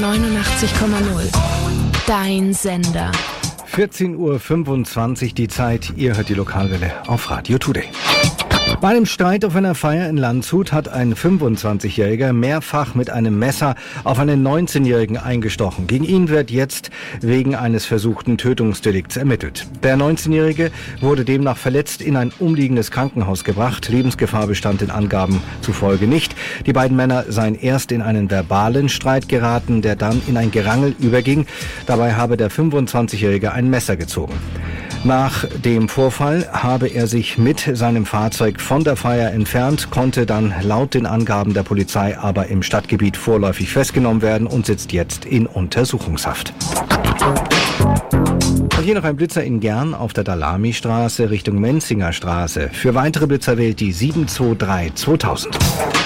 89,0. Dein Sender. 14:25 Uhr die Zeit. Ihr hört die Lokalwelle auf Radio Today. Bei einem Streit auf einer Feier in Landshut hat ein 25-Jähriger mehrfach mit einem Messer auf einen 19-Jährigen eingestochen. Gegen ihn wird jetzt wegen eines versuchten Tötungsdelikts ermittelt. Der 19-Jährige wurde demnach verletzt in ein umliegendes Krankenhaus gebracht. Lebensgefahr bestand den Angaben zufolge nicht. Die beiden Männer seien erst in einen verbalen Streit geraten, der dann in ein Gerangel überging. Dabei habe der 25-Jährige ein Messer gezogen. Nach dem Vorfall habe er sich mit seinem Fahrzeug von der Feier entfernt, konnte dann laut den Angaben der Polizei aber im Stadtgebiet vorläufig festgenommen werden und sitzt jetzt in Untersuchungshaft. Und hier noch ein Blitzer in Gern auf der Dalami-Straße Richtung Menzinger Straße. Für weitere Blitzer wählt die 723 2000.